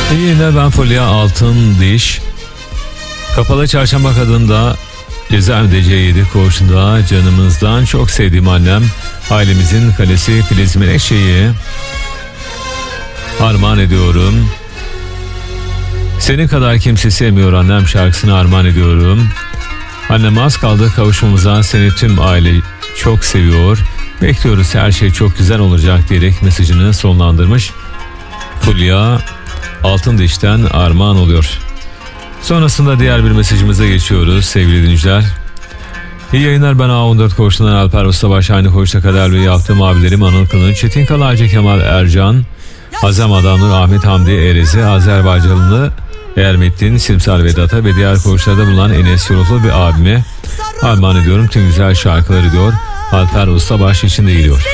Yine ben Fulya Altın Diş. Kapalı Çarşamba Kadın'da Cezaevinde C7 koğuşunda canımızdan çok sevdiğim annem, ailemizin kalesi Filiz Menekşe'yi armağan ediyorum. Seni kadar kimse sevmiyor annem şarkısını armağan ediyorum. Annem az kaldı kavuşmamıza, seni tüm aile çok seviyor. Bekliyoruz, her şey çok güzel olacak diyerek mesajını sonlandırmış. Fulya Altındiş'ten armağan oluyor. Sonrasında diğer bir mesajımıza geçiyoruz sevgili dinleyiciler. İyi yayınlar, ben A14 koğuşundan Alper Ustabaş, aynı koğuşta kaderli yaptığım abilerim Anıl Kılınç, Çetin Kalaycı, Kemal Ercan, Azam Adanur, Ahmet Hamdi Erezi, Azerbaycanlı Ermettin, Simsar Vedat'a ve diğer koğuşlarda bulunan Enes Yorullu bir abime armağan ediyorum. Tüm güzel şarkıları diyor Alper Ustabaş için de geliyor.